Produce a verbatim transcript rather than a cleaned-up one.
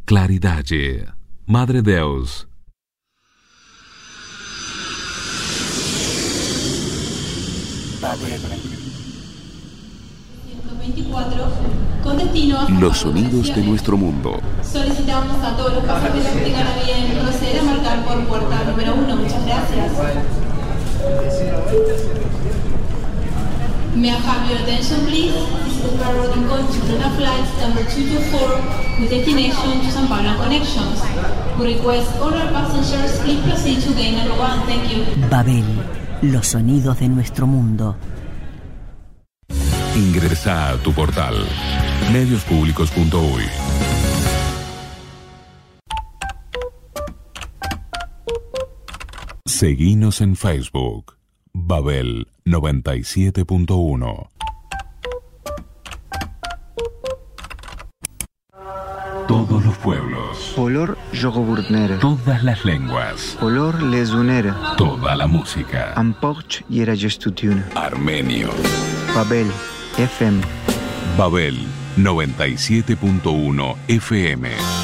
Claridade. Madre Deus. ciento veinticuatro, con destino a Los sonidos de nuestro mundo. Solicitamos a todos los pasajeros que tengan a bien proceder a marcar por puerta número uno. Muchas gracias. May I have your attention, please? This is the forwarding code to Luna Flight number two two four with destination to San Pablo Connections. We request all our passengers please proceed to gate number one. Thank you. Babel, los sonidos de nuestro mundo. Ingresa a tu portal medios públicos punto uy. Seguinos en Facebook. Babel noventa y siete punto uno. Todos los pueblos. Olor jogoburnere. Todas las lenguas. Olor lesunere. Toda la música. Amporch yera gestutiune. Armenio. Babel F M. Babel noventa y siete punto uno F M.